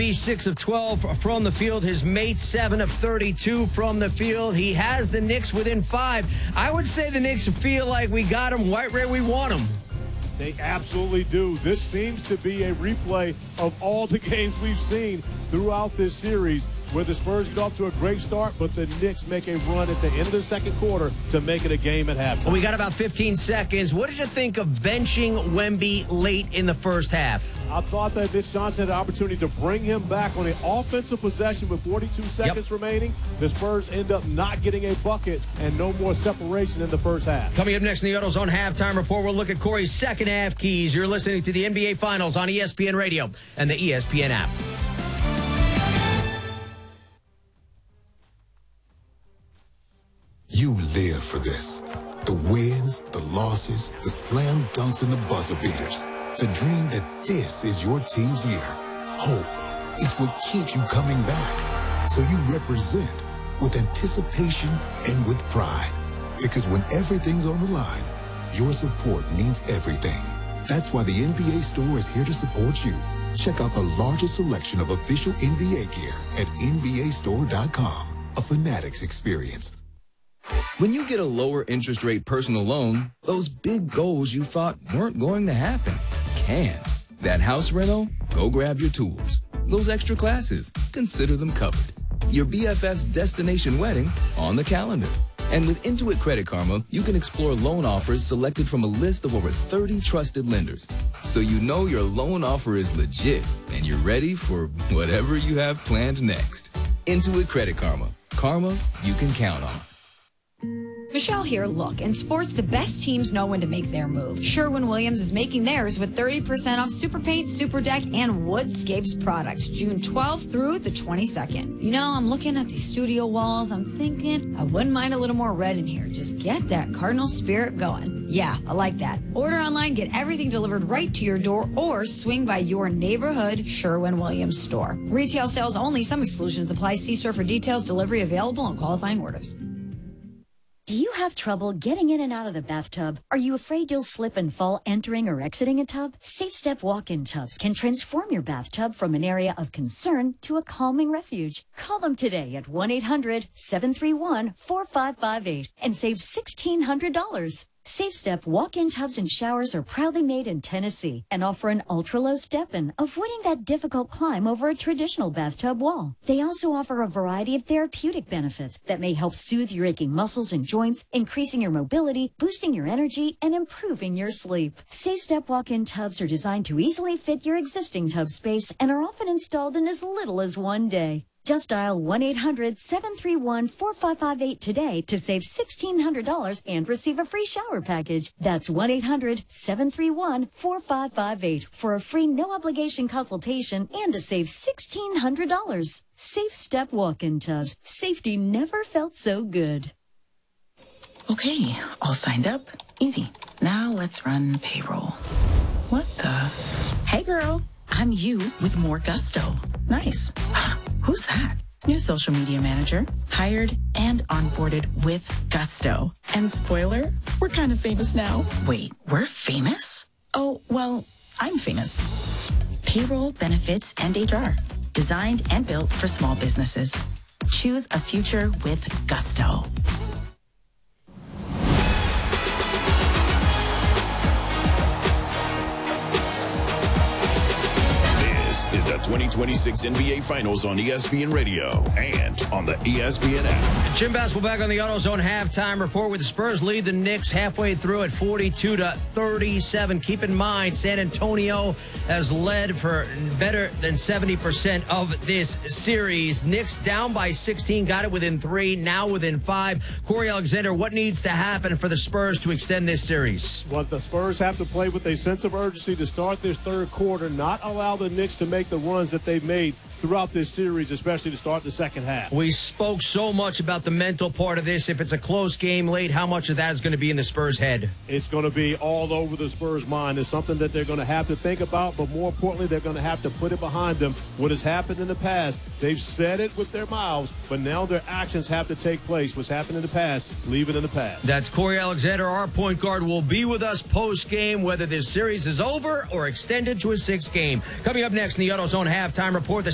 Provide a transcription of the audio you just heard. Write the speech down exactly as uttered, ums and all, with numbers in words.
six of twelve from the field. His mate, seven of thirty-two from the field. He has the Knicks within five. I would say the Knicks feel like we got him right where we want him. They absolutely do. This seems to be a replay of all the games we've seen throughout this series, where the Spurs get off to a great start, but the Knicks make a run at the end of the second quarter to make it a game at halftime. Well, we got about fifteen seconds. What did you think of benching Wemby late in the first half? I thought that Mitch Johnson had an opportunity to bring him back on an offensive possession with forty-two seconds yep. remaining. The Spurs end up not getting a bucket and no more separation in the first half. Coming up next in the AutoZone Halftime Report, we'll look at Corey's second half keys. You're listening to the N B A Finals on E S P N Radio and the E S P N app. You live for this. The wins, the losses, the slam dunks, and the buzzer beaters. The dream that this is your team's year. Hope, it's what keeps you coming back. So you represent with anticipation and with pride. Because when everything's on the line, your support means everything. That's why the N B A Store is here to support you. Check out the largest selection of official N B A gear at N B A store dot com. A Fanatics experience. When you get a lower interest rate personal loan, those big goals you thought weren't going to happen can. That house rental? Go grab your tools. Those extra classes? Consider them covered. Your B F F's destination wedding? On the calendar. And with Intuit Credit Karma, you can explore loan offers selected from a list of over thirty trusted lenders. So you know your loan offer is legit and you're ready for whatever you have planned next. Intuit Credit Karma. Karma you can count on. Michelle here. Look, in sports, the best teams know when to make their move. Sherwin-Williams is making theirs with thirty percent off Super Paint, Super Deck, and Woodscapes products, June twelfth through the twenty-second. You know, I'm looking at these studio walls. I'm thinking I wouldn't mind a little more red in here. Just get that Cardinal spirit going. Yeah, I like that. Order online, get everything delivered right to your door, or swing by your neighborhood Sherwin-Williams store. Retail sales only. Some exclusions apply. See store for details. Delivery available on qualifying orders. Do you have trouble getting in and out of the bathtub? Are you afraid you'll slip and fall entering or exiting a tub? Safe Step walk-in tubs can transform your bathtub from an area of concern to a calming refuge. Call them today at one eight hundred seven three one four five five eight and save sixteen hundred dollars. Safe Step walk-in tubs and showers are proudly made in Tennessee and offer an ultra-low step-in, avoiding that difficult climb over a traditional bathtub wall. They also offer a variety of therapeutic benefits that may help soothe your aching muscles and joints, increasing your mobility, boosting your energy, and improving your sleep. Safe Step walk-in tubs are designed to easily fit your existing tub space and are often installed in as little as one day. Just dial one eight hundred seven three one four five five eight today to save sixteen hundred dollars and receive a free shower package. That's one eight hundred seven three one four five five eight for a free no-obligation consultation and to save sixteen hundred dollars. Safe Step walk-in tubs. Safety never felt so good. Okay, all signed up. Easy. Now let's run payroll. What the? Hey, girl. I'm you with more gusto. Nice. Who's that? New social media manager, hired and onboarded with gusto. And spoiler, we're kind of famous now. Wait, we're famous? Oh, well, I'm famous. Payroll, benefits, and H R. Designed and built for small businesses. Choose a future with gusto. Is the twenty twenty-six N B A Finals on E S P N Radio and on the E S P N app. Jim Basketball back on the AutoZone Halftime Report with the Spurs lead the Knicks halfway through at forty-two to thirty-seven. Keep in mind, San Antonio has led for better than seventy percent of this series. Knicks down by sixteen, got it within three, now within five. Corey Alexander, what needs to happen for the Spurs to extend this series? Well, the Spurs have to play with a sense of urgency to start this third quarter, not allow the Knicks to make the runs that they've made throughout this series, especially to start the second half. We spoke so much about the mental part of this. If it's a close game late, how much of that is going to be in the Spurs' head? It's going to be all over the Spurs' mind. It's something that they're going to have to think about, but more importantly, they're going to have to put it behind them. What has happened in the past, they've said it with their mouths, but now their actions have to take place. What's happened in the past, leave it in the past. That's Corey Alexander. Our point guard will be with us post-game, whether this series is over or extended to a sixth game. Coming up next in the AutoZone Halftime Report, the